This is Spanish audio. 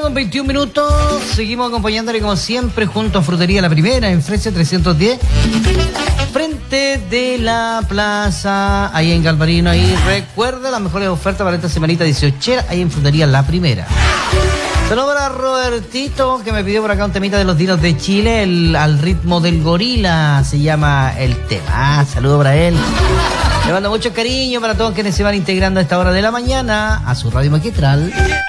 8:21. Seguimos acompañándole como siempre junto a Frutería La Primera en Fresia 310. Frente de la plaza, ahí en Galvarino. Ahí recuerda las mejores ofertas para esta semanita 18, ahí en Frutería La Primera. Saludos para Robertito, que me pidió por acá un temita de los dinos de Chile, al ritmo del gorila, se llama el tema. Saludos para él. Le mando mucho cariño para todos quienes se van integrando a esta hora de la mañana a su radio magistral.